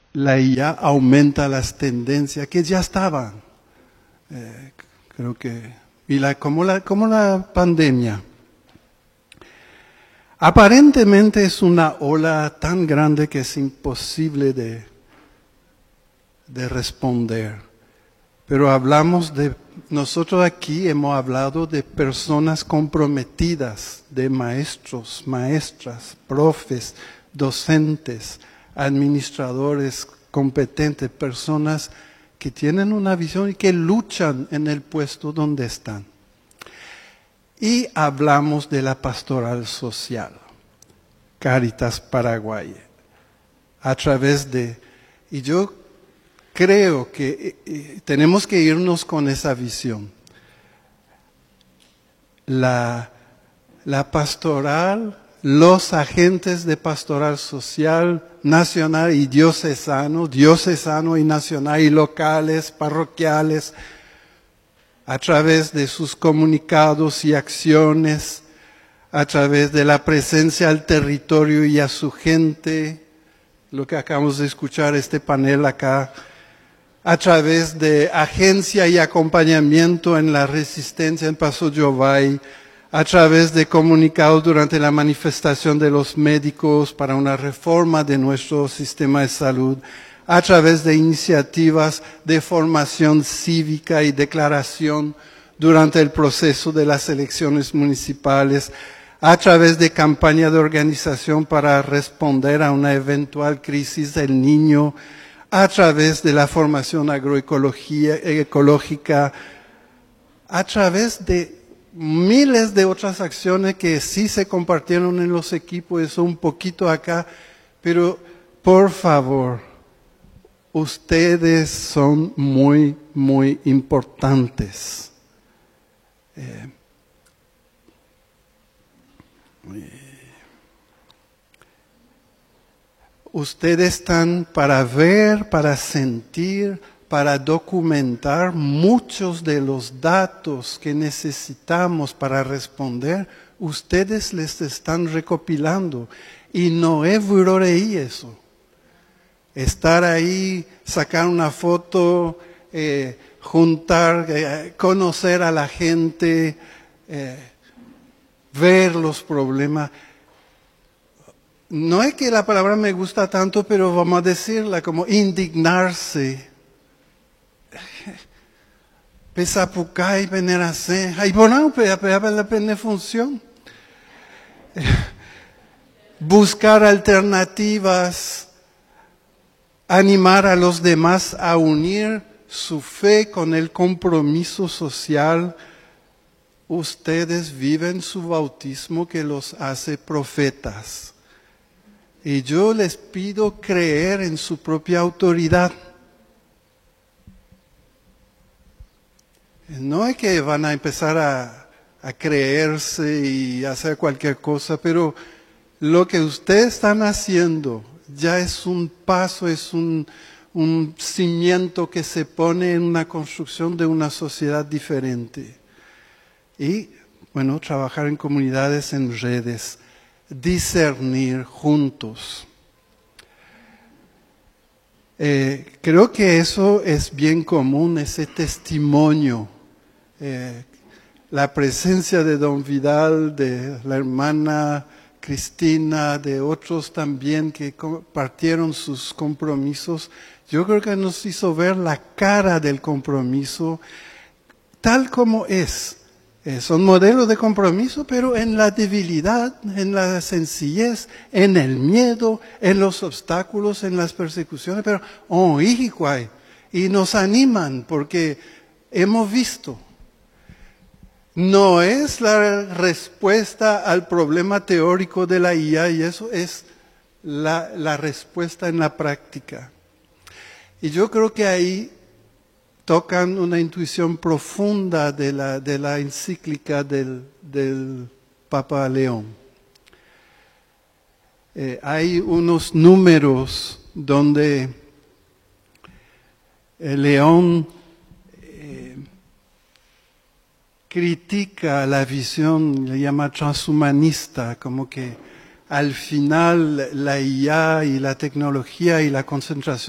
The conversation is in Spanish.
la IA aumenta las tendencias que ya estaban. Creo que, como la pandemia. Aparentemente es una ola tan grande que es imposible de responder. Pero nosotros aquí hemos hablado de personas comprometidas, de maestros, maestras, profes, docentes, administradores competentes, personas que tienen una visión y que luchan en el puesto donde están. Y hablamos de la pastoral social, Cáritas Paraguay, y yo creo que tenemos que irnos con esa visión. La pastoral, los agentes de pastoral social nacional y diocesano y nacional y locales, parroquiales, a través de sus comunicados y acciones, a través de la presencia al territorio y a su gente, lo que acabamos de escuchar este panel acá, a través de agencia y acompañamiento en la resistencia en Paso Yobay, a través de comunicados durante la manifestación de los médicos para una reforma de nuestro sistema de salud, a través de iniciativas de formación cívica y declaración durante el proceso de las elecciones municipales, a través de campaña de organización para responder a una eventual crisis del niño, a través de la formación ecológica, a través de miles de otras acciones que sí se compartieron en los equipos, eso un poquito acá, pero por favor, ustedes son muy, muy importantes. Ustedes están para ver, para sentir, para documentar muchos de los datos que necesitamos para responder. Ustedes les están recopilando y no es buroreí eso. Estar ahí, sacar una foto, juntar, conocer a la gente, ver los problemas. No es que la palabra me gusta tanto, pero vamos a decirla como indignarse. Pesapucay, venerace, ay, bueno, la pena función. Buscar alternativas, animar a los demás a unir su fe con el compromiso social. Ustedes viven su bautismo que los hace profetas. Y yo les pido creer en su propia autoridad. No es que van a empezar a creerse y hacer cualquier cosa, pero lo que ustedes están haciendo ya es un paso, es un cimiento que se pone en una construcción de una sociedad diferente. Y, bueno, trabajar en comunidades, en redes, discernir juntos. Creo que eso es bien común, ese testimonio. La presencia de don Vidal, de la hermana Cristina, de otros también que compartieron sus compromisos, yo creo que nos hizo ver la cara del compromiso tal como es. Son modelos de compromiso, pero en la debilidad, en la sencillez, en el miedo, en los obstáculos, en las persecuciones, pero y nos animan porque hemos visto. No es la respuesta al problema teórico de la IA, y eso es la respuesta en la práctica. Y yo creo que ahí tocan una intuición profunda de la encíclica del Papa León. Hay unos números donde León critica la visión, le llama transhumanista, como que al final la IA y la tecnología y la concentración